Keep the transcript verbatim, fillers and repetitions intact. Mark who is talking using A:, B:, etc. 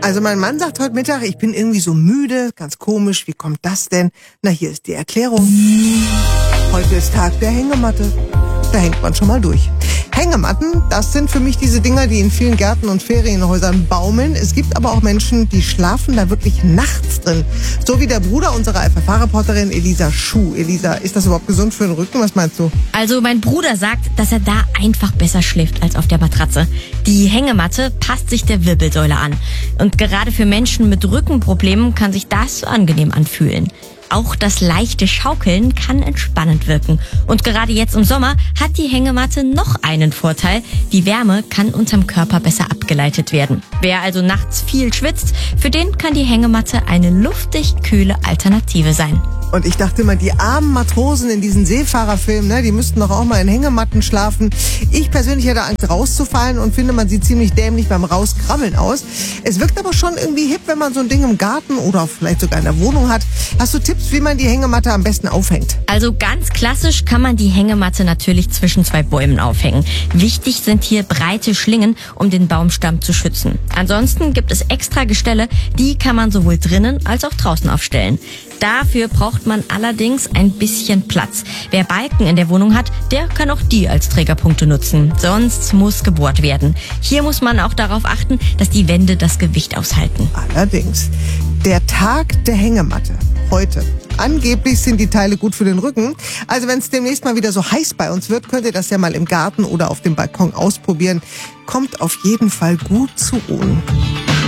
A: Also mein Mann sagt heute Mittag, ich bin irgendwie so müde, ganz komisch, wie kommt das denn? Na, hier ist die Erklärung. Heute ist Tag der Hängematte. Da hängt man schon mal durch. Hängematten, das sind für mich diese Dinger, die in vielen Gärten und Ferienhäusern baumeln. Es gibt aber auch Menschen, die schlafen da wirklich nachts drin. So wie der Bruder unserer F F H-Reporterin Elisa Schuh. Elisa, ist das überhaupt gesund für den Rücken? Was meinst du?
B: Also mein Bruder sagt, dass er da einfach besser schläft als auf der Matratze. Die Hängematte passt sich der Wirbelsäule an. Und gerade für Menschen mit Rückenproblemen kann sich das so angenehm anfühlen. Auch das leichte Schaukeln kann entspannend wirken. Und gerade jetzt im Sommer hat die Hängematte noch einen Vorteil. Die Wärme kann unterm Körper besser abgeleitet werden. Wer also nachts viel schwitzt, für den kann die Hängematte eine luftig kühle Alternative sein.
A: Und ich dachte immer, die armen Matrosen in diesen Seefahrerfilmen, ne, die müssten doch auch mal in Hängematten schlafen. Ich persönlich hätte Angst, rauszufallen und finde, man sieht ziemlich dämlich beim Rauskrabbeln aus. Es wirkt aber schon irgendwie hip, wenn man so ein Ding im Garten oder vielleicht sogar in der Wohnung hat. Hast du Tipps, wie man die Hängematte am besten aufhängt?
B: Also ganz klassisch kann man die Hängematte natürlich zwischen zwei Bäumen aufhängen. Wichtig sind hier breite Schlingen, um den Baumstamm zu schützen. Ansonsten gibt es extra Gestelle, die kann man sowohl drinnen als auch draußen aufstellen. Dafür braucht man allerdings ein bisschen Platz. Wer Balken in der Wohnung hat, der kann auch die als Trägerpunkte nutzen. Sonst muss gebohrt werden. Hier muss man auch darauf achten, dass die Wände das Gewicht aushalten.
A: Allerdings, der Tag der Hängematte. Heute. Angeblich sind die Teile gut für den Rücken. Also wenn es demnächst mal wieder so heiß bei uns wird, könnt ihr das ja mal im Garten oder auf dem Balkon ausprobieren. Kommt auf jeden Fall gut zu Ruhen.